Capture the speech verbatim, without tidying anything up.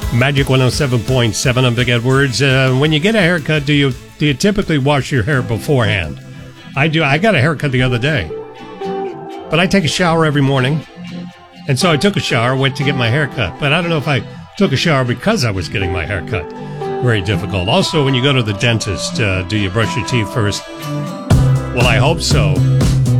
Magic one oh seven point seven. I'm Vic Edwards. Uh, when you get a haircut, do you do you typically wash your hair beforehand? I do. I got a haircut the other day, but I take a shower every morning, and so I took a shower, went to get my haircut. But I don't know if I took a shower because I was getting my haircut. Very difficult. Also, when you go to the dentist, uh, do you brush your teeth first? Well, I hope so.